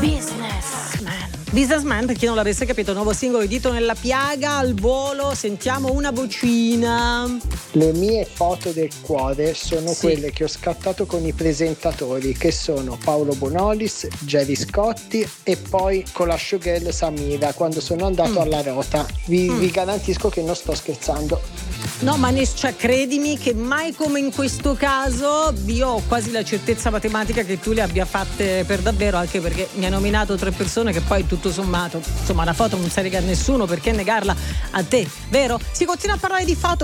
Businessman, per chi non l'avesse capito, nuovo singolo, Dito nella piaga. Al volo sentiamo una vocina. Le mie foto del cuore sono quelle che ho scattato con i presentatori, che sono Paolo Bonolis, Gerry Scotti e poi con la showgirl Samira quando sono andato alla Rota. Vi garantisco che non sto scherzando. No, ma cioè, credimi che mai come in questo caso io ho quasi la certezza matematica che tu le abbia fatte per davvero, anche perché mi hai nominato 3 persone che poi tutto sommato, insomma, la foto non si rega a nessuno, perché negarla a te, vero? Si continua a parlare di foto.